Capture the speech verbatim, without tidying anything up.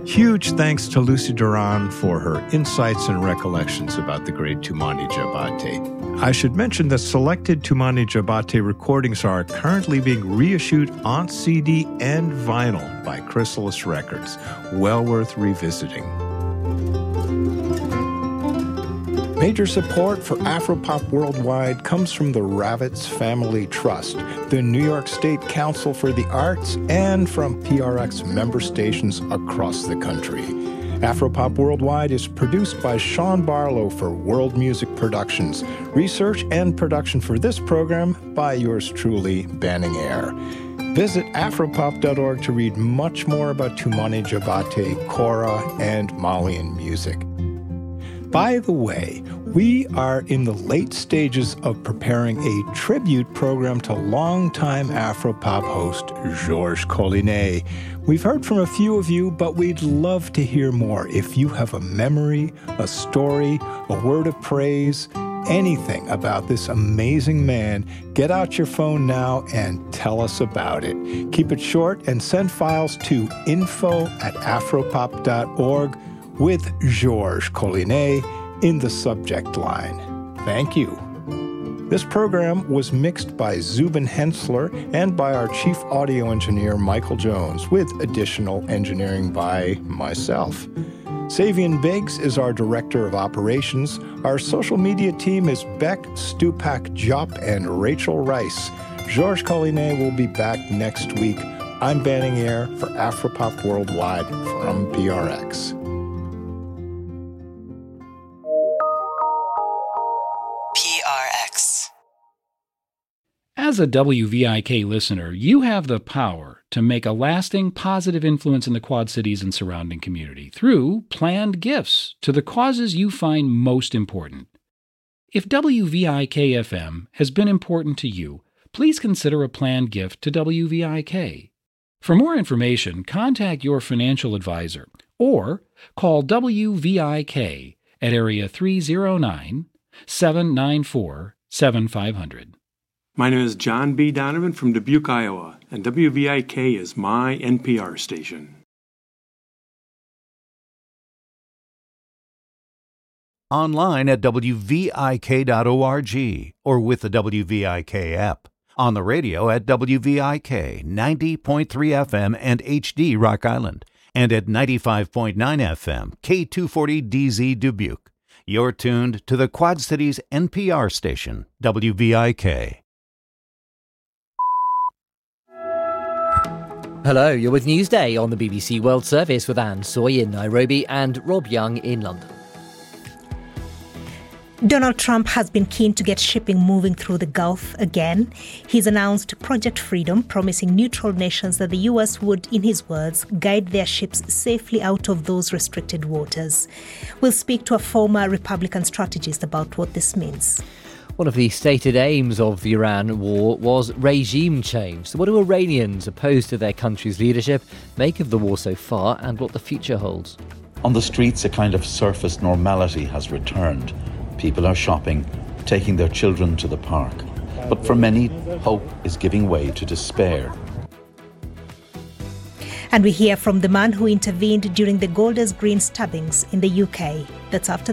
Huge thanks to Lucy Duran for her insights and recollections about the great Toumani Diabaté. I should mention that selected Toumani Diabaté recordings are currently being reissued on C D and vinyl by Chrysalis Records. Well worth revisiting. Major support for Afropop Worldwide comes from the Ravitz Family Trust, the New York State Council for the Arts, and from P R X member stations across the country. Afropop Worldwide is produced by Sean Barlow for World Music Productions. Research and production for this program by yours truly, Banning Eyre. Visit afropop dot org to read much more about Toumani Diabaté, Kora, and Malian music. By the way, we are in the late stages of preparing a tribute program to longtime Afropop host Georges Collinet. We've heard from a few of you, but we'd love to hear more. If you have a memory, a story, a word of praise, anything about this amazing man, get out your phone now and tell us about it. Keep it short and send files to info at afropop dot org with Georges Collinet in the subject line. Thank you. This program was mixed by Zubin Hensler and by our chief audio engineer, Michael Jones, with additional engineering by myself. Savian Biggs is our director of operations. Our social media team is Beck, Stupak Jop, and Rachel Rice. Georges Collinet will be back next week. I'm Banning Eyre for Afropop Worldwide from P R X. As a W V I K listener, you have the power to make a lasting positive influence in the Quad Cities and surrounding community through planned gifts to the causes you find most important. If W V I K F M has been important to you, please consider a planned gift to W V I K. For more information, contact your financial advisor or call W V I K at area three oh nine, seven nine four, seven five zero zero. My name is John B. Donovan from Dubuque, Iowa, and W V I K is my N P R station. Online at W V I K dot org or with the W V I K app. On the radio at W V I K ninety point three F M and H D Rock Island, and at ninety-five point nine F M K two forty D Z Dubuque. You're tuned to the Quad Cities N P R station, W V I K. Hello, you're with Newsday on the B B C World Service with Anne Soy in Nairobi and Rob Young in London. Donald Trump has been keen to get shipping moving through the Gulf again. He's announced Project Freedom, promising neutral nations that the U S would, in his words, guide their ships safely out of those restricted waters. We'll speak to a former Republican strategist about what this means. One of the stated aims of the Iran war was regime change. So what do Iranians opposed to their country's leadership make of the war so far and what the future holds? On the streets, a kind of surface normality has returned. People are shopping, taking their children to the park. But for many, hope is giving way to despair. And we hear from the man who intervened during the Golders Green stabbings in the U K. That's after